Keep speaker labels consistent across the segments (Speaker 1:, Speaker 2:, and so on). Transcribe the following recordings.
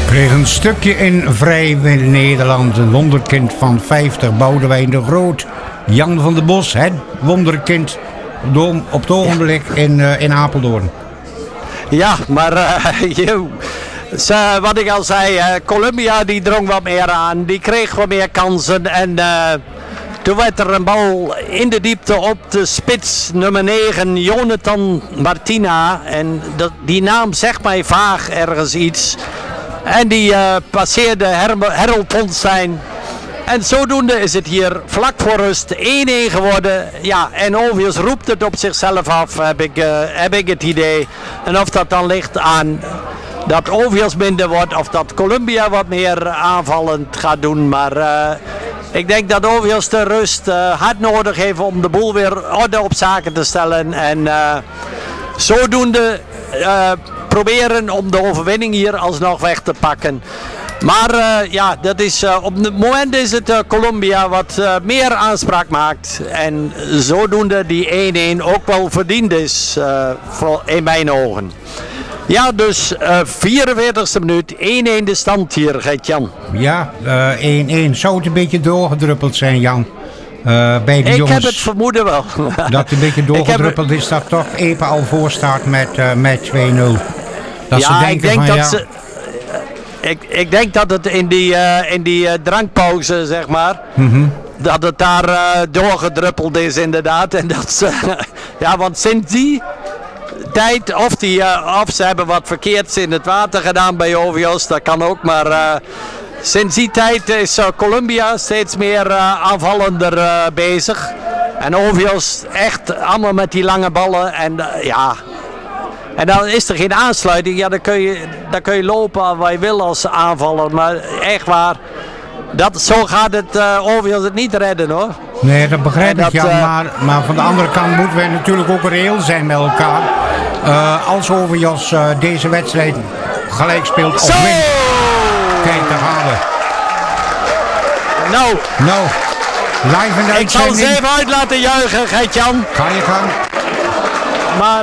Speaker 1: Kreeg een stukje in Vrij Nederland. Een wonderkind van 50, Boudewijn de Groot. Jan van der Bos, het wonderkind op het ogenblik in Apeldoorn.
Speaker 2: Ja, maar wat ik al zei, Columbia die drong wat meer aan. Die kreeg wat meer kansen en toen werd er een bal in de diepte op de spits, nummer 9, Jonathan Martina. En die naam zegt mij vaag ergens iets. En die passeerde Harold Ponstein. En zodoende is het hier vlak voor rust 1-1 geworden. Ja, en Ovius roept het op zichzelf af, heb ik het idee. En of dat dan ligt aan dat Ovius minder wordt of dat Columbia wat meer aanvallend gaat doen. Maar ik denk dat Ovius de rust hard nodig heeft om de boel weer orde op zaken te stellen. En zodoende proberen om de overwinning hier alsnog weg te pakken. Maar dat is, op het moment is het Columbia wat meer aanspraak maakt. En zodoende die 1-1 ook wel verdiend is in mijn ogen. Ja, dus 44e minuut, 1-1 de stand hier, Gert-Jan.
Speaker 1: Ja, 1-1. Zou het een beetje doorgedruppeld zijn, Jan? Bij de jongens.
Speaker 2: Ik heb het vermoeden wel.
Speaker 1: Dat het een beetje doorgedruppeld is, dat toch Epe al voorstaat met 2-0. Dat ze denken ik denk van, dat
Speaker 2: ik denk dat het in die drankpauze, zeg maar, dat het daar doorgedruppeld is inderdaad. En dat ze, want sinds die tijd, of ze hebben wat verkeerds in het water gedaan bij Ovios, dat kan ook, maar sinds die tijd is Columbia steeds meer aanvallender bezig. En Ovios echt allemaal met die lange ballen en En dan is er geen aansluiting. Ja, dan kun je lopen waar je wil als aanvaller. Maar echt waar, zo gaat het Ovios het niet redden, hoor.
Speaker 1: Nee, dat begrijp ik, Jan. Maar van de andere kant moeten wij natuurlijk ook reëel zijn met elkaar. Als Ovios deze wedstrijd gelijk speelt of wint. Kijk, daar gaan we. Nou, live in de
Speaker 2: ik zal ze even uit laten juichen, Gert-Jan.
Speaker 1: Ga je gang.
Speaker 2: Maar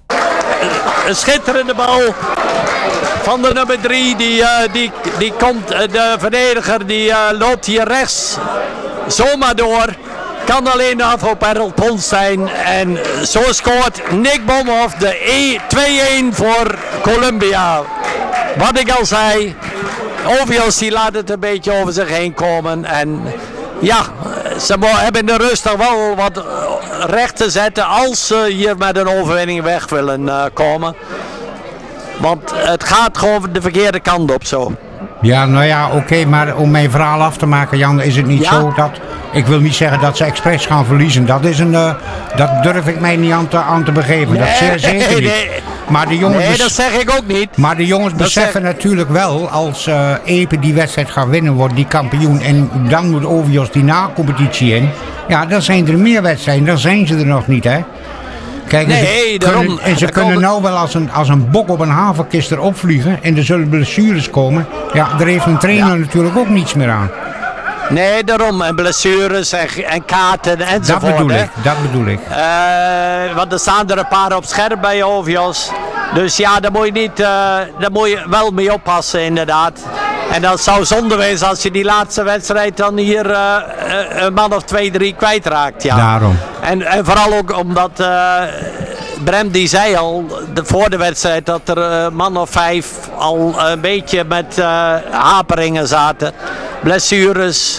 Speaker 2: een schitterende bal van de nummer 3. Die komt, de verdediger die loopt hier rechts zomaar door. Kan alleen af op Harold Ponstein. En zo scoort Nick Bomhoff de 2-1 voor Columbia. Wat ik al zei, Ovios die laat het een beetje over zich heen komen. En ja, ze hebben in de rust nog wel wat recht te zetten als ze hier met een overwinning weg willen komen. Want het gaat gewoon de verkeerde kant op zo.
Speaker 1: Ja, nou ja, oké, maar om mijn verhaal af te maken, Jan, is het niet zo dat... Ik wil niet zeggen dat ze expres gaan verliezen. Dat durf ik mij niet aan te begeven. Dat zeer zeker niet. Maar de jongens
Speaker 2: dat zeg ik ook niet.
Speaker 1: Maar de jongens beseffen natuurlijk wel, als Epe die wedstrijd gaat winnen, wordt die kampioen. En dan moet Ovios die na-competitie in. Ja, dan zijn er meer wedstrijden. Dan zijn ze er nog niet, hè. Kijk, ze kunnen nou wel als een bok op een havenkist erop vliegen. En er zullen blessures komen. Ja, daar heeft een trainer natuurlijk ook niets meer aan.
Speaker 2: Nee, daarom. En blessures en kaarten enzovoort.
Speaker 1: Dat bedoel ik.
Speaker 2: Want er staan er een paar op scherp bij Ovios. Dus ja, daar moet je wel mee oppassen inderdaad. En dat zou zonde wezen als je die laatste wedstrijd dan hier een man of 2, 3 kwijtraakt. Ja.
Speaker 1: Daarom.
Speaker 2: En vooral ook omdat Brem die zei al voor de wedstrijd dat er een man of 5 al een beetje met haperingen zaten. Blessures.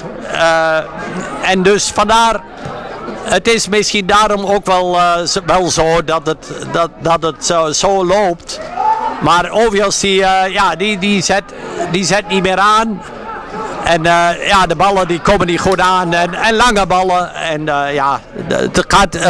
Speaker 2: En dus vandaar, het is misschien daarom ook wel zo dat het zo loopt. Maar Ovios die zet niet meer aan. En de ballen die komen niet goed aan. En lange ballen. En het gaat